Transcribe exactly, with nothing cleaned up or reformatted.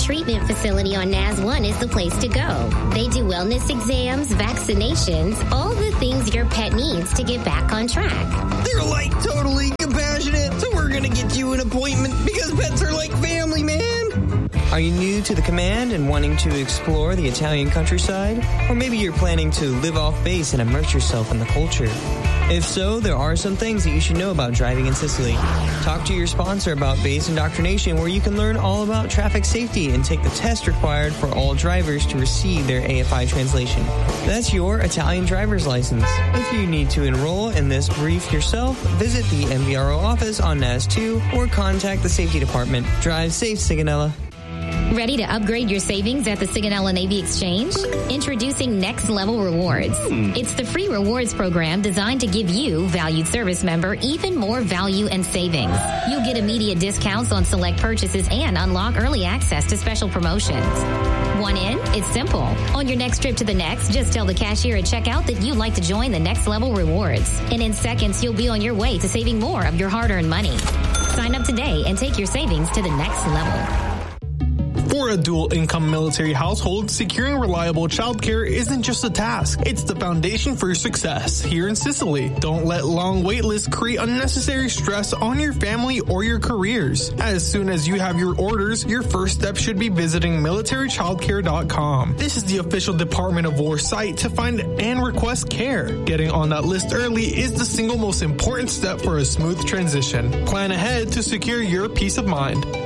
treatment facility on N A S one is the place to go. They do wellness exams, vaccinations, all the things your pet needs to get back on track. They're like totally compassionate, so we're gonna get you an appointment because pets are like family, man. Are you new to the command and wanting to explore the Italian countryside? Or maybe you're planning to live off base and immerse yourself in the culture. If so, there are some things that you should know about driving in Sicily. Talk to your sponsor about Base Indoctrination, where you can learn all about traffic safety and take the test required for all drivers to receive their A F I translation. That's your Italian driver's license. If you need to enroll in this brief yourself, visit the M V R O office on N A S two or contact the safety department. Drive safe, Sigonella. Ready to upgrade your savings at the Sigonella Navy Exchange? Introducing Next Level Rewards. It's the free rewards program designed to give you, valued service member, even more value and savings. You'll get immediate discounts on select purchases and unlock early access to special promotions. Want in? It's simple. On your next trip to the next, just tell the cashier at checkout that you'd like to join the Next Level Rewards. And in seconds, you'll be on your way to saving more of your hard-earned money. Sign up today and take your savings to the next level. For a dual-income military household, securing reliable childcare isn't just a task. It's the foundation for success here in Sicily. Don't let long wait lists create unnecessary stress on your family or your careers. As soon as you have your orders, your first step should be visiting military childcare dot com. This is the official Department of War site to find and request care. Getting on that list early is the single most important step for a smooth transition. Plan ahead to secure your peace of mind.